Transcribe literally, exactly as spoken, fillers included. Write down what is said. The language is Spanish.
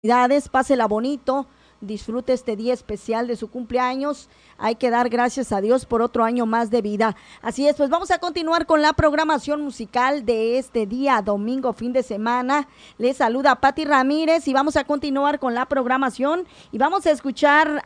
Felicidades, pásela bonito, disfrute este día especial de su cumpleaños. Hay que dar gracias a Dios por otro año más de vida. Así es, pues vamos a continuar con la programación musical de este día, domingo, fin de semana. Les saluda Patti Ramírez y vamos a continuar con la programación y vamos a escuchar